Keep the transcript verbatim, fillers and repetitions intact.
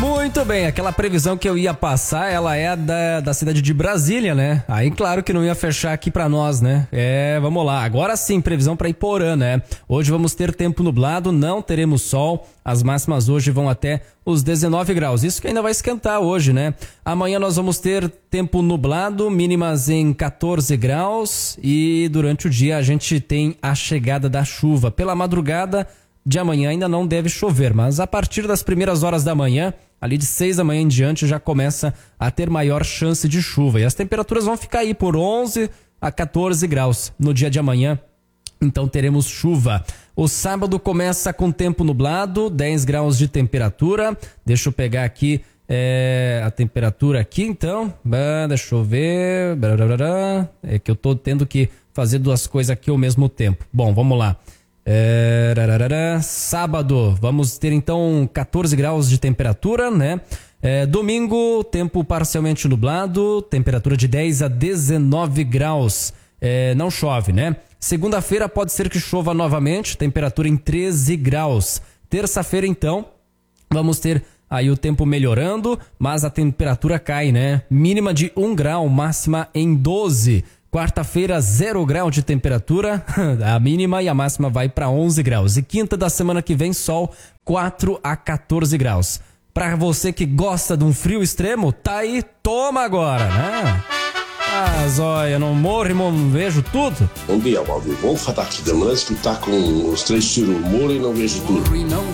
Muito bem, aquela previsão que eu ia passar, ela é da, da cidade de Brasília, né? Aí, claro que não ia fechar aqui pra nós, né? É, vamos lá. Agora sim, previsão pra Iporã, né? Hoje vamos ter tempo nublado, não teremos sol. As máximas hoje vão até os dezenove graus. Isso que ainda vai esquentar hoje, né? Amanhã nós vamos ter tempo nublado, mínimas em quatorze graus. E durante o dia a gente tem a chegada da chuva. Pela madrugada de amanhã ainda não deve chover, mas a partir das primeiras horas da manhã, ali de seis da manhã em diante, já começa a ter maior chance de chuva. E as temperaturas vão ficar aí por onze a quatorze graus no dia de amanhã. Então teremos chuva. O sábado começa com tempo nublado, dez graus de temperatura. Deixa eu pegar aqui é, a temperatura aqui, então. Ah, deixa eu ver. É que eu tô tendo que fazer duas coisas aqui ao mesmo tempo. Bom, vamos lá. É, rararara, sábado, vamos ter então quatorze graus de temperatura, né? É, domingo, tempo parcialmente nublado, temperatura de dez a dezenove graus, é, não chove, né? Segunda-feira pode ser que chova novamente, temperatura em treze graus. Terça-feira, então, vamos ter aí o tempo melhorando, mas a temperatura cai, né? Mínima de um grau, máxima em doze. Quarta-feira, zero grau de temperatura, a mínima, e a máxima vai para onze graus. E quinta da semana que vem, sol, quatro a quatorze graus. Para você que gosta de um frio extremo, tá aí, toma agora, né? Ah, zóia, não morro, irmão, vejo tudo. Bom dia, Valdir. Vou falar que demora escutar com os três tiros muro e não vejo tudo.